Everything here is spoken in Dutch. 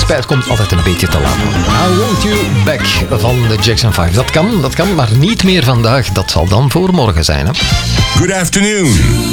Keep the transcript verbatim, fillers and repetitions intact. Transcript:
spijt komt altijd een beetje te laat. I Want You Back van de Jackson vijf. Dat kan, dat kan, maar niet meer vandaag. Dat zal dan voor morgen zijn. Hè? Good afternoon.